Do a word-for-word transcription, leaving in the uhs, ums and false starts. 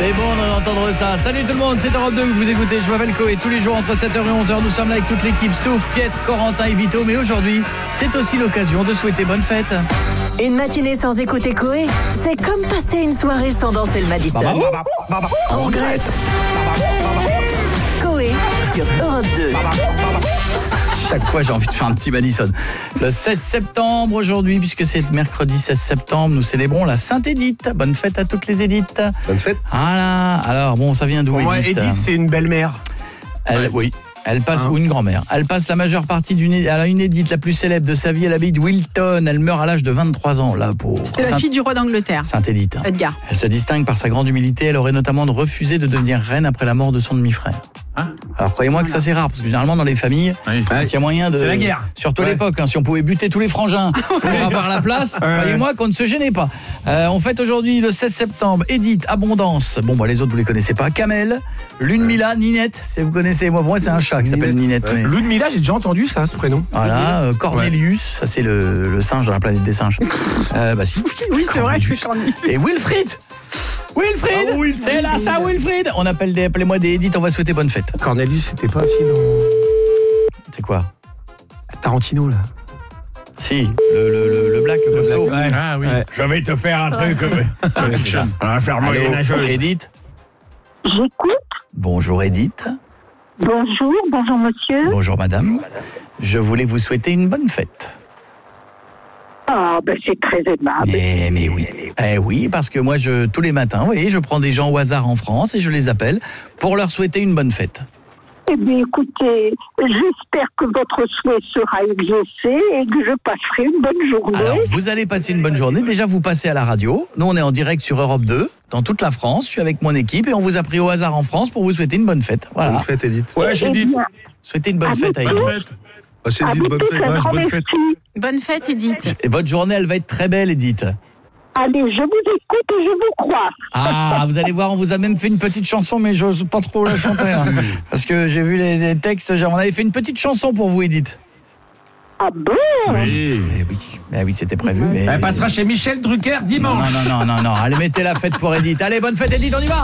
C'est bon d'entendre ça. Salut tout le monde, c'est Europe deux que vous écoutez. Je m'appelle Koé. Tous les jours entre sept heures et onze heures, nous sommes là avec toute l'équipe. Stouff, Pietre, Corentin et Vito. Mais aujourd'hui, c'est aussi l'occasion de souhaiter bonne fête. Une matinée sans écouter Koé, c'est comme passer une soirée sans danser le Madison. Bah, bah, bah, bah, On regrette. Koé sur Europe deux. Chaque fois, j'ai envie de faire un petit Madison. Le sept septembre aujourd'hui, puisque c'est mercredi seize septembre, nous célébrons la Sainte-Édith. Bonne fête à toutes les Édiths. Bonne fête. Voilà. Alors, bon, ça vient d'où, Pour moi, Édith, Édith, c'est une belle-mère. Elle, Ouais. Oui. Elle passe, Hein ou une grand-mère. Elle passe la majeure partie d'une elle a une Édith la plus célèbre de sa vie, elle habite Wilton. Elle meurt à l'âge de vingt-trois ans, là, pour C'était la Sainte- fille du roi d'Angleterre, Sainte-Édith. Edgar. Elle se distingue par sa grande humilité. Elle aurait notamment refusé de devenir reine après la mort de son demi-frère. Hein Alors croyez-moi que ça c'est rare, parce que généralement dans les familles, Oui. il y a moyen de... C'est la guerre. Surtout à Ouais. l'époque, hein, si on pouvait buter tous les frangins pour avoir la place, croyez-moi qu'on ne se gênait pas. Euh, on fête aujourd'hui le seize septembre, Édith, Abondance, bon bah les autres vous les connaissez pas, Kamel, Lune Mila, Ninette, si vous connaissez, moi pour moi c'est un chat qui s'appelle Ninette. Ninette, mais- Ludmilla, j'ai déjà entendu ça, ce prénom. Voilà, euh, Cornelius, ça c'est le, le singe dans la planète des singes. Euh, bah si. Oui, c'est vrai, je Cornelius. suis Cornelius. Et Wilfried Wilfried, Ah, Wilfried. c'est là ça Wilfried. On appelle des, appelez-moi des Édith, on va souhaiter bonne fête. Cornelius, c'était pas aussi dans C'est quoi? Tarantino, là. Si, le, le, le, le black, le costaud. Ouais. Ah oui, Ouais. je vais te faire un truc. On va faire Allô, moyenâgeuse. Édith. J'écoute. Bonjour Édith. Bonjour, bonjour monsieur. Bonjour madame. Je voulais vous souhaiter une bonne fête. Ah, ben c'est très aimable. Mais, mais oui. Eh oui, parce que moi, je, tous les matins, vous voyez, je prends des gens au hasard en France et je les appelle pour leur souhaiter une bonne fête. Eh bien, écoutez, j'espère que votre souhait sera exaucé et que je passerai une bonne journée. Alors, vous allez passer une bonne journée. Déjà, vous passez à la radio. Nous, on est en direct sur Europe deux, dans toute la France. Je suis avec mon équipe et on vous a pris au hasard en France pour vous souhaiter une bonne fête. Voilà. Bonne fête, Edith. Ouais, j'ai Eh dit. bien, Souhaitez une bonne Ah, fête à mais Édith. Moi, j'ai à dit vous bonne tous, fête. un Ouais, grand bonne fête. merci. Bonne fête, Edith. Et votre journée, elle va être très belle, Édith. Allez, je vous écoute et je vous crois. Ah, vous allez voir, on vous a même fait une petite chanson, mais j'ose pas trop la chanter. Hein, parce que j'ai vu les, les textes, genre, on avait fait une petite chanson pour vous, Édith. Ah bon? Oui. Eh oui, eh oui, c'était prévu. Mais... Elle passera chez Michel Drucker dimanche. Non, non, non, non, non, allez, mettez la fête pour Édith. Allez, bonne fête, Édith, on y va!